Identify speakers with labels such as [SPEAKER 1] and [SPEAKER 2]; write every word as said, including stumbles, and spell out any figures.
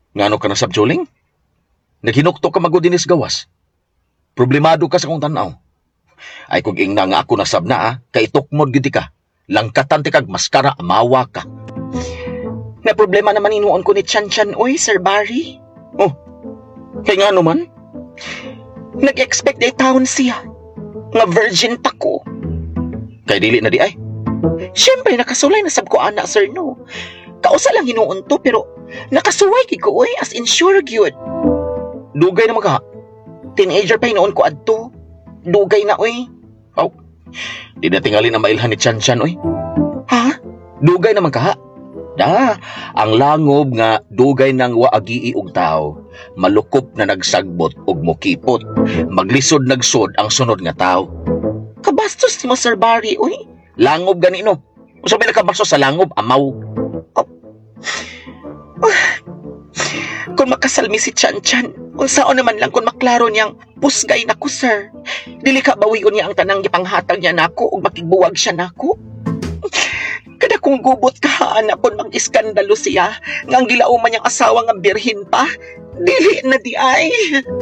[SPEAKER 1] Ngano ka na sabjuling? Naghinukto ka magudinis gawas. Problemado ka sa kong tanaw. Ay kung ingna nga ako nasab na ah, kay tukmod gidi ka. Langkatan ti kag maskara amawa ka.
[SPEAKER 2] Na problema naman inuon ko ni Chan-Chan, oy, Sir Barry.
[SPEAKER 1] Oh, kay nga naman?
[SPEAKER 2] Nag-expect day taon siya. Nga virgin pa ko.
[SPEAKER 1] Kay dili na di ay.
[SPEAKER 2] Siyempre, nakasulay na sab ko anak, sir, no. Kausa lang hinuon to, pero nakasuway kay ko, oy, as in sure gyud.
[SPEAKER 1] Dugay naman ka.
[SPEAKER 2] Teenager pa hinuon ko adto. Dugay na, oy.
[SPEAKER 1] Oh, di na tingali na mailhan ni Chan-Chan, oy.
[SPEAKER 2] Ha?
[SPEAKER 1] Dugay naman ka ha. Da, ang langob nga dugay nang waagi og tao, malukop na nagsagbot og mokipot, maglisod nagsod ang sunod nga tao.
[SPEAKER 2] Kabastos ni mo, Sir Barry, oy.
[SPEAKER 1] Langob gani no. Usabi na kabastos sa langob, amaw.
[SPEAKER 2] Kung makasalmi si Chan-Chan, kung saan naman lang kung maklaro niyang pusgay na ko, sir. Dili ka bawigon niya ang tanang gipanghatag niya nako ug makigbuwag siya nako. Kada kung gubot ka, anak, kung mag-iskandalo siya, nga ang gilauman niyang asawa nga birhin pa, dili na di ay.